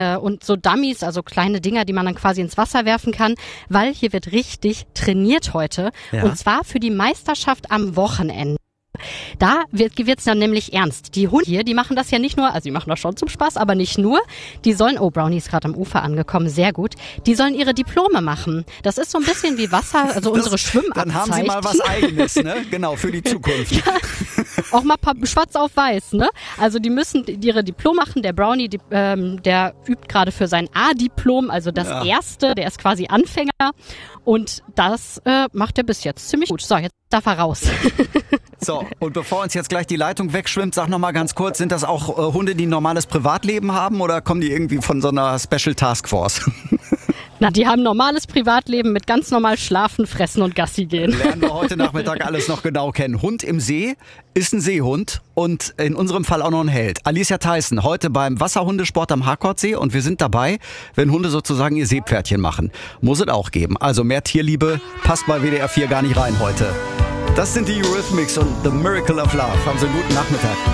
und so Dummies, also kleine Dinger, die man dann quasi ins Wasser werfen kann, weil hier wird richtig trainiert heute. Ja. Und zwar für die Meisterschaft am Wochenende. Da wird's dann nämlich ernst. Die Hunde hier, die machen das ja nicht nur, also die machen das schon zum Spaß, aber nicht nur. Die sollen, Brownie ist gerade am Ufer angekommen, sehr gut. Die sollen ihre Diplome machen. Das ist so ein bisschen wie Wasser, also unsere Schwimmabzeichen. Dann haben sie mal was Eigenes, ne? Genau, für die Zukunft. Ja, auch mal schwarz auf weiß, ne? Also die müssen ihre Diplom machen. Der Brownie, der übt gerade für sein A-Diplom, also das erste, der ist quasi Anfänger. Und das macht er bis jetzt ziemlich gut. So, jetzt darf er raus. So, und bevor uns jetzt gleich die Leitung wegschwimmt, sag noch mal ganz kurz, sind das auch Hunde, die ein normales Privatleben haben oder kommen die irgendwie von so einer Special Task Force? Na, die haben normales Privatleben mit ganz normal Schlafen, Fressen und Gassi gehen. Lernen wir heute Nachmittag alles noch genau kennen. Hund im See ist ein Seehund und in unserem Fall auch noch ein Held. Alicia Theissen, heute beim Wasserhundesport am Harkordsee und wir sind dabei, wenn Hunde sozusagen ihr Seepferdchen machen. Muss es auch geben. Also mehr Tierliebe passt bei WDR 4 gar nicht rein heute. Das sind die Eurythmics und The Miracle of Love. Haben Sie einen guten Nachmittag.